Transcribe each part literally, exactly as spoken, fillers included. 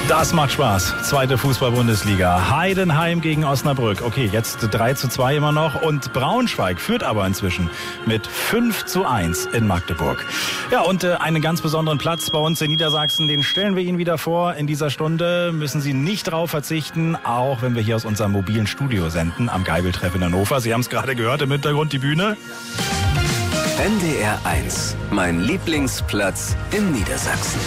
Das macht Spaß. Zweite Fußball-Bundesliga. Heidenheim gegen Osnabrück. Okay, jetzt drei zu zwei immer noch. Und Braunschweig führt aber inzwischen mit fünf zu eins in Magdeburg. Ja, und äh, einen ganz besonderen Platz bei uns in Niedersachsen, den stellen wir Ihnen wieder vor. In dieser Stunde müssen Sie nicht drauf verzichten, auch wenn wir hier aus unserem mobilen Studio senden, am Geibeltreff in Hannover. Sie haben es gerade gehört, im Hintergrund die Bühne. N D R eins, mein Lieblingsplatz in Niedersachsen.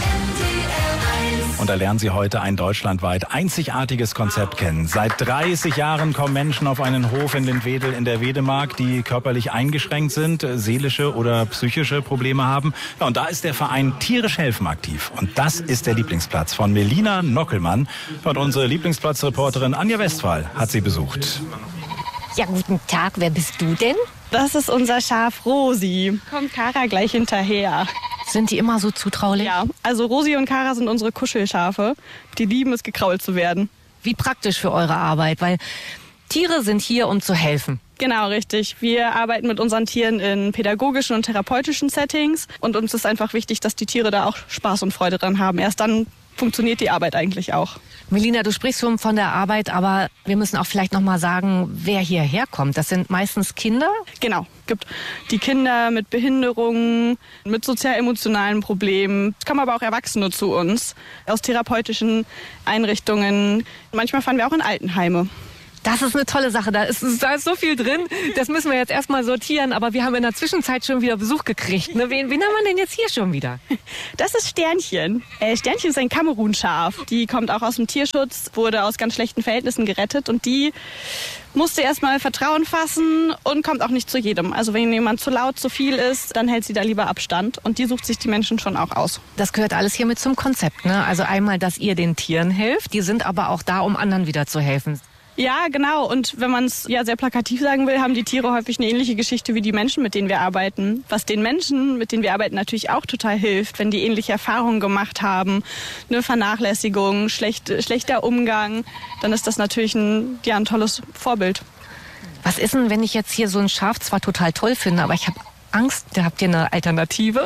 Und da lernen Sie heute ein deutschlandweit einzigartiges Konzept kennen. Seit dreißig Jahren kommen Menschen auf einen Hof in Lindwedel in der Wedemark, die körperlich eingeschränkt sind, seelische oder psychische Probleme haben. Ja, und da ist der Verein Tierisch Helfen aktiv. Und das ist der Lieblingsplatz von Melina Nockelmann. Und unsere Lieblingsplatzreporterin Anja Westphal hat sie besucht. Ja, guten Tag. Wer bist du denn? Das ist unser Schaf Rosi. Kommt Kara gleich hinterher. Sind die immer so zutraulich? Ja, also Rosi und Kara sind unsere Kuschelschafe. Die lieben es, gekrault zu werden. Wie praktisch für eure Arbeit, weil Tiere sind hier, um zu helfen. Genau, richtig. Wir arbeiten mit unseren Tieren in pädagogischen und therapeutischen Settings. Und uns ist einfach wichtig, dass die Tiere da auch Spaß und Freude dran haben. Erst dann funktioniert die Arbeit eigentlich auch. Melina, du sprichst schon von der Arbeit, aber wir müssen auch vielleicht noch mal sagen, wer hierher kommt. Das sind meistens Kinder? Genau, gibt die Kinder mit Behinderungen, mit sozial-emotionalen Problemen. Es kommen aber auch Erwachsene zu uns aus therapeutischen Einrichtungen. Manchmal fahren wir auch in Altenheime. Das ist eine tolle Sache. Da ist, da ist so viel drin. Das müssen wir jetzt erstmal sortieren. Aber wir haben in der Zwischenzeit schon wieder Besuch gekriegt. Ne? Wen, wen haben wir denn jetzt hier schon wieder? Das ist Sternchen. Äh, Sternchen ist ein Kamerun-Schaf. Die kommt auch aus dem Tierschutz, wurde aus ganz schlechten Verhältnissen gerettet. Und die musste erstmal Vertrauen fassen und kommt auch nicht zu jedem. Also wenn jemand zu laut, zu viel ist, dann hält sie da lieber Abstand. Und die sucht sich die Menschen schon auch aus. Das gehört alles hier mit zum Konzept. Ne? Also einmal, dass ihr den Tieren helft. Die sind aber auch da, um anderen wieder zu helfen. Ja, genau. Und wenn man es ja sehr plakativ sagen will, haben die Tiere häufig eine ähnliche Geschichte wie die Menschen, mit denen wir arbeiten. Was den Menschen, mit denen wir arbeiten, natürlich auch total hilft, wenn die ähnliche Erfahrungen gemacht haben. Eine Vernachlässigung, schlecht, schlechter Umgang, dann ist das natürlich ein, ja, ein tolles Vorbild. Was ist denn, wenn ich jetzt hier so ein Schaf zwar total toll finde, aber ich habe Angst, da habt ihr eine Alternative?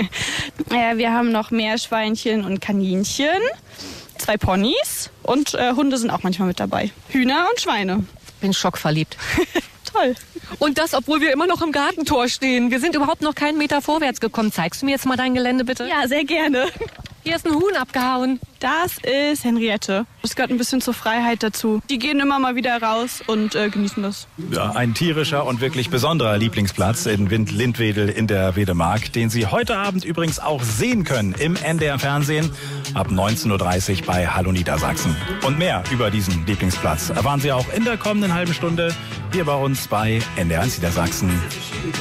Ja, wir haben noch Meerschweinchen und Kaninchen. Zwei Ponys und äh, Hunde sind auch manchmal mit dabei. Hühner und Schweine. Bin schockverliebt. Toll. Und das, obwohl wir immer noch im Gartentor stehen. Wir sind überhaupt noch keinen Meter vorwärts gekommen. Zeigst du mir jetzt mal dein Gelände, bitte? Ja, sehr gerne. Hier ist ein Huhn abgehauen. Das ist Henriette. Das gehört ein bisschen zur Freiheit dazu. Die gehen immer mal wieder raus und äh, genießen das. Ja, ein tierischer und wirklich besonderer Lieblingsplatz in Lindwedel in der Wedemark, den Sie heute Abend übrigens auch sehen können im N D R Fernsehen ab neunzehn Uhr dreißig bei Hallo Niedersachsen. Und mehr über diesen Lieblingsplatz erfahren Sie auch in der kommenden halben Stunde hier bei uns bei N D R eins Niedersachsen.